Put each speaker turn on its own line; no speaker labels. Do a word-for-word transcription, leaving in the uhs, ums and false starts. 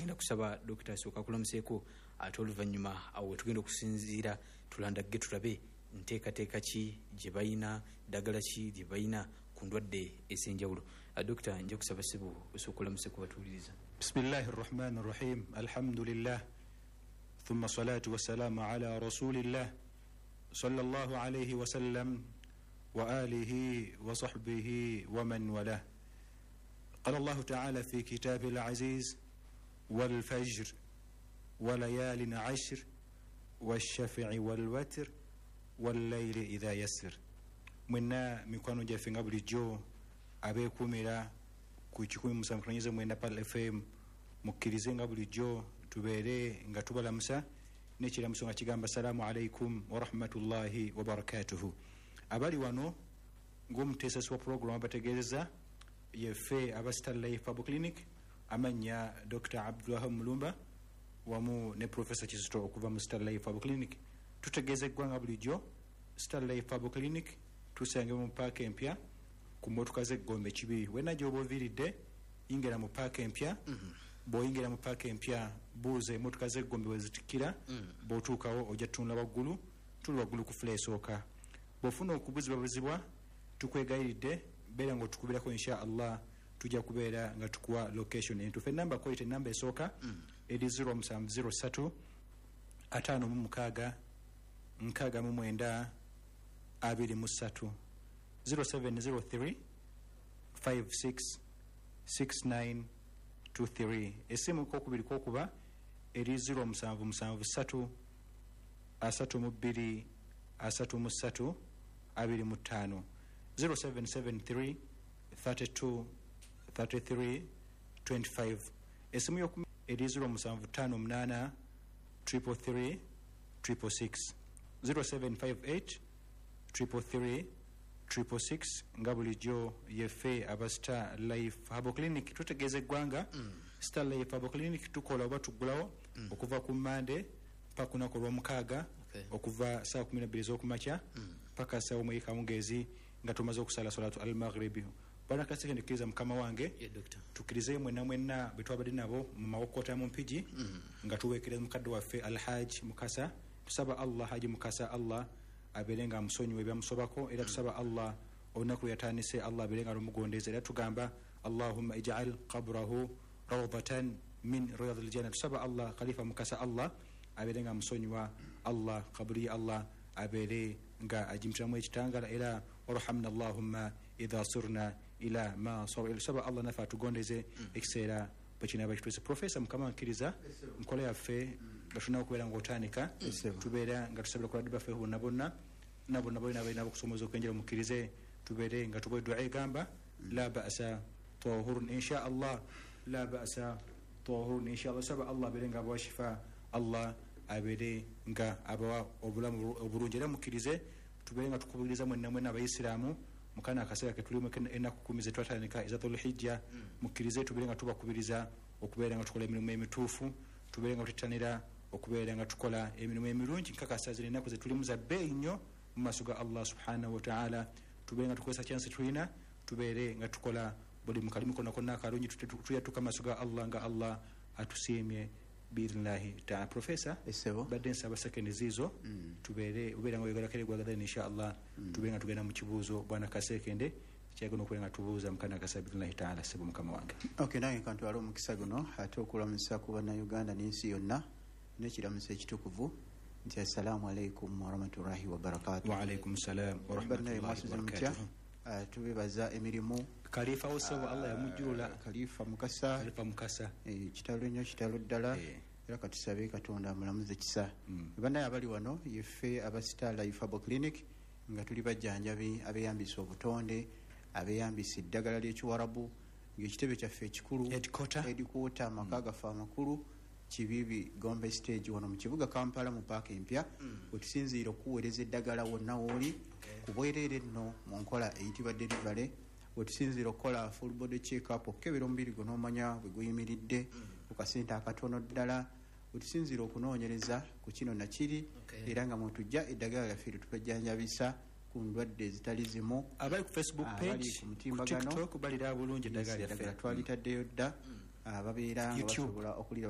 ngenda kusaba Dokita Soka kulamuseko ate oluvannyuma awo tugenda okusinziira tulandagge tulabe nteekateeka ki gye balina ddagala ki gye balina ku ndwadde ez'enjawulo. Dokita nja kusaba ssebo osooka okulamuseko batuuliriza.
Bismillahi rrahmani rrahim alhamdulillah thumma salatu wassalamu ala rasulillah sallallahu alayhi wa sallam wa alihi wa sahbihi wa man walah. قال الله تعالى في كتابه العزيز والفجر وليال عشر والشفع والوتر والليل إذا يسر. Mwenna mikwano gyaffe nga bulijjo abeekumira ku kikumi musanvu mwenda Pal F M mukkirize nga bulijjo tubeere nga tubalamusa n'ekiramuso nga kigamba salaamu alaikum wa rahmatullahi wa barakatuhu. Abali wano ng'omuteesesi wa program abategeereza yeffe aba Star Life Public Clinic amanya Doctor Abdulwahab Mulumba wamu ne Professor Kizito okuva mu Star Life Public Clinic. Tutegeeza eggwanga bulijjo Star Life Public Clinic tusange mu paaka empya ku mmotoka z'eggombe kibiri. Wenna gy'oba oviiridde yingira mu paaka empya. mm-hmm. Bw'oyingira mu paaka empya buuza emmotoka z'eggombe we zitikkira. mm-hmm. Bw'otuukawo ojja tunula waggulu, tuli waggulu ku fula esooka. Bw'ofuna okubuzibwabuzibwa tukwegayiridde beera ng'otukubirako insha Allah tujja kubeera nga tukuwa location entuufu. Ennamba koyita ennamba esooka eri zero musanvu zero ssatu ataano mu mukaaga nkaaga mu mwenda abiri mu ssatu zero seven zero three five six six nine two three. Essimu kokubiri kokuba eri zero musanvu musanvu ssatu asatu mu bbiri asatu mu ssatu abiri mu ttaano zero seven seven three thirty-two thirty-three twenty-five. Esimu yoku eri zero musanvu ttaano munaana triple three triple six zero seven five eight triple three triple six. nga bulijjo yeffe aba Star Life Herbal Clinic tutegeeza eggwanga. mm. Star Life Herbal Clinic tukola oba tuggulawo mm. okuva ku Mande paka kunaku olw'omukaaga. okay. okuva saa kumi na bbiri ez'okumakya mm. paka saa omu ey'ekawungeezi nga tumaze okusala salatu al maghribi. Bwana kaseke ndikiriza mukama wange.
yeah, doctor.
Tukirize mwenna mwenna betwabadde nabo mu mawokota mu mpigi. mm. nga tuweekera mukadde waffe Alhaji Mukasa. Tusaba Allah Haji Mukasa Allah abeerenga amusonyiwa ebyamusobako era tusaba Allah olunaku yatandise Allah abeerenga alumugondeeza era tugamba Allahumma ij'al qabrahu rawdatan min riyadil janna. Tusaba Allah Khalifa Mukasa Allah abeerenga amusonyiwa Allah qabri Allah abeere nga ajimtiramu ekitangala era warhamna Allahumma idha surna ila ma sawa. Tusaba Allah nafa tugondeze ekiseera bwekina bakituuse. Professor mukama nkiriza nkola yaffe batuna okubeera ng'otandika tubeera nga tusabira ku ladiba ffe bonna bonna nabo nabo balina okusomooza okwenjera mukkirize tubeere nga tukola dua egamba la ba'sa tahurun insha Allah la ba'sa tahurun insha Allah. Saba Allah abeere nga abawa shifa Allah abeere nga abawa obulamu obulungi era mukkirize tubeere nga tukubiriza mwenna mwenna abayisiraamu mukana akaseera ke tulimu ennaku kumi ze twatandika eza Dhul-Hijja mukkirize tubeere nga tubakubiriza okubeera nga tukola emirimu emituufu tubeere nga tuttanira okubeera nga tukola emirimu emirungi nkakasa zino ennaku ze tulimu za bbeeyi nnyo mu maaso ga Allah subhanahu wa ta'ala. Tubeere nga tukozesa kyansi tulina tubeere nga tukola buli mukalimu konna konna akalungi tuyatuka maaso ga Allah nga Allah atusiimye biidhnillahi ta'ala. Professor badde nsaba sekendi ziizo tubeere obeera nga oyagala kere gwagadani insha Allah tubeere nga tugenda mu kibuuzo bwana kasekende kyagenda okubeera nga tubuuza mukana akasa biidhnillahi ta'ala sebo mukama wange.
Okay, nange kantwala omukisa guno ate okulamusa ku bannayuganda n'ensi yonna n'ekiramuso ekitukuvu nti assalaamu alaikum warahmatullahi wabarakatuh.
Wa alaikum salaam warahmatullahi wabarakatuh.
Tubebaza emirimu
Khalifa Osebo Allah yamujjula
Khalifa Mukasa
Khalifa Mukasa
eh kitalo nnyo kitalo ddala era katusabe Katonda amulamuze kisa. Bannaye abali wano yeffe aba Star Life Herbal Clinic nga tuli bajjanjabi abeyambisa obutonde abeyambisa eddagala ly'ekiwarabu ng'ekitebe kyaffe ekikulu headquarter amaka gafe amakulu Kibibi Gombe stage wano mu kibuga Kampala mu paaka empya wetusinziira okuweereza eddagala wonna wooli ku bwereere nno mu nkola eyitibwa delivery wetusinziira okukola full body check up okukebera omubiri gwo n'omanya bwe guyimiridde ku kasente akatono ddala wetusinziira okunoonyereza ku kino nakiri era nga mwetujja eddagala lyaffe lyetubajjanjabisa ku ndwadde ezitali zimu
abali ku Facebook page
ku mutimbagano
balira bulungi eddagala lyaffe
twalitaddeyo dda ababeera nga basobola okulira